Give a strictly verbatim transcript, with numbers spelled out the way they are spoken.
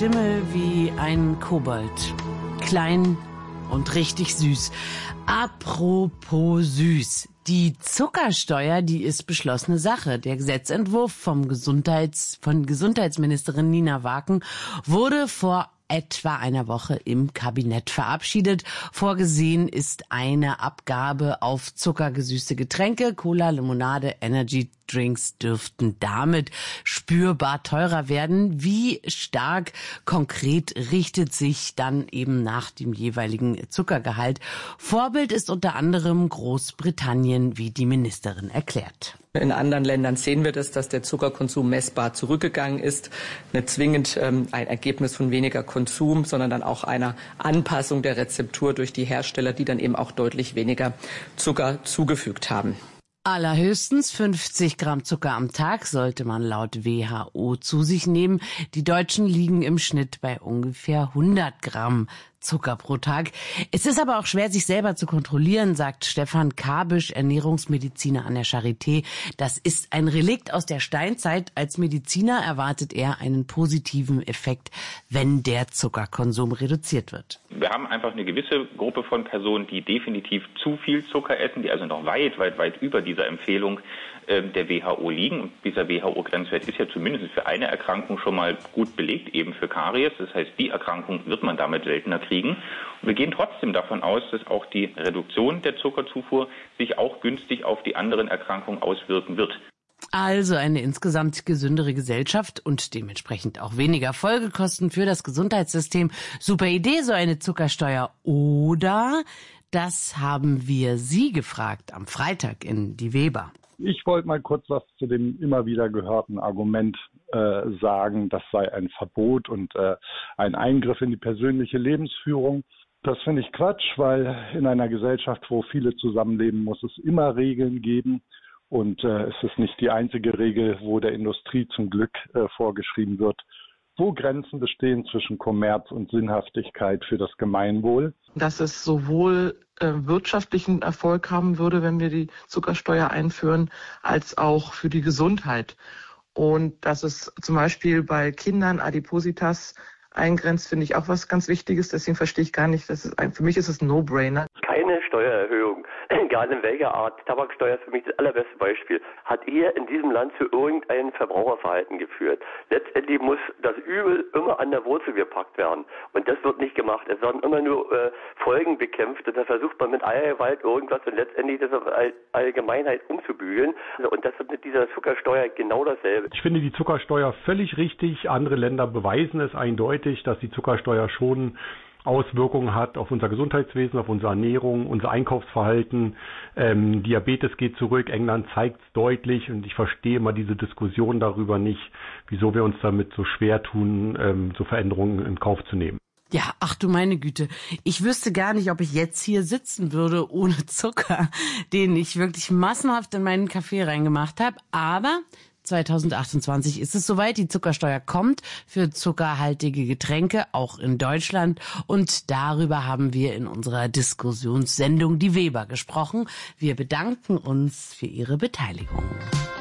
Stimme wie ein Kobold. Klein und richtig süß. Apropos süß. Die Zuckersteuer, die ist beschlossene Sache. Der Gesetzentwurf vom Gesundheits, von Gesundheitsministerin Nina Waken wurde vor etwa einer Woche im Kabinett verabschiedet. Vorgesehen ist eine Abgabe auf zuckergesüßte Getränke. Cola, Limonade, Energy Drinks dürften damit spürbar teurer werden. Wie stark konkret richtet sich dann eben nach dem jeweiligen Zuckergehalt? Vorbild ist unter anderem Großbritannien, wie die Ministerin erklärt. In anderen Ländern sehen wir das, dass der Zuckerkonsum messbar zurückgegangen ist. Nicht zwingend ähm, ein Ergebnis von weniger Konsum, sondern dann auch einer Anpassung der Rezeptur durch die Hersteller, die dann eben auch deutlich weniger Zucker zugefügt haben. Allerhöchstens fünfzig Gramm Zucker am Tag sollte man laut W H O zu sich nehmen. Die Deutschen liegen im Schnitt bei ungefähr hundert Gramm Zucker pro Tag. Es ist aber auch schwer, sich selber zu kontrollieren, sagt Stefan Kabisch, Ernährungsmediziner an der Charité. Das ist ein Relikt aus der Steinzeit. Als Mediziner erwartet er einen positiven Effekt, wenn der Zuckerkonsum reduziert wird. Wir haben einfach eine gewisse Gruppe von Personen, die definitiv zu viel Zucker essen, die also noch weit, weit, weit über dieser Empfehlung äh, der W H O liegen. Und dieser W H O-Grenzwert ist ja zumindest für eine Erkrankung schon mal gut belegt, eben für Karies. Das heißt, die Erkrankung wird man damit seltener kriegen. Und wir gehen trotzdem davon aus, dass auch die Reduktion der Zuckerzufuhr sich auch günstig auf die anderen Erkrankungen auswirken wird. Also eine insgesamt gesündere Gesellschaft und dementsprechend auch weniger Folgekosten für das Gesundheitssystem. Super Idee, so eine Zuckersteuer. Oder, das haben wir Sie gefragt am Freitag in Die Weber. Ich wollte mal kurz was zu dem immer wieder gehörten Argument äh, sagen, das sei ein Verbot und äh, ein Eingriff in die persönliche Lebensführung. Das finde ich Quatsch, weil in einer Gesellschaft, wo viele zusammenleben, muss es immer Regeln geben. Und äh, es ist nicht die einzige Regel, wo der Industrie zum Glück äh, vorgeschrieben wird, wo Grenzen bestehen zwischen Kommerz und Sinnhaftigkeit für das Gemeinwohl. Dass es sowohl äh, wirtschaftlichen Erfolg haben würde, wenn wir die Zuckersteuer einführen, als auch für die Gesundheit. Und dass es zum Beispiel bei Kindern Adipositas eingrenzt, finde ich auch was ganz Wichtiges. Deswegen verstehe ich gar nicht, dass es ein, für mich ist es ein No-Brainer. Keine Steuererhöhung, egal in welcher Art. Tabaksteuer ist für mich das allerbeste Beispiel. Hat hier in diesem Land zu irgendeinem Verbraucherverhalten geführt. Letztendlich muss das Übel immer an der Wurzel gepackt werden. Und das wird nicht gemacht. Es werden immer nur äh, Folgen bekämpft. Und da versucht man mit aller Gewalt irgendwas und letztendlich das auf All Allgemeinheit umzubügeln. Und das wird mit dieser Zuckersteuer genau dasselbe. Ich finde die Zuckersteuer völlig richtig. Andere Länder beweisen es eindeutig, dass die Zuckersteuer schon Auswirkungen hat auf unser Gesundheitswesen, auf unsere Ernährung, unser Einkaufsverhalten. Ähm, Diabetes geht zurück, England zeigt es deutlich und ich verstehe immer diese Diskussion darüber nicht, wieso wir uns damit so schwer tun, ähm, so Veränderungen in Kauf zu nehmen. Ja, ach du meine Güte. Ich wüsste gar nicht, ob ich jetzt hier sitzen würde ohne Zucker, den ich wirklich massenhaft in meinen Kaffee reingemacht habe. Aber zwanzig achtundzwanzig ist es soweit. Die Zuckersteuer kommt für zuckerhaltige Getränke, auch in Deutschland. Und darüber haben wir in unserer Diskussionssendung Die Weber gesprochen. Wir bedanken uns für Ihre Beteiligung.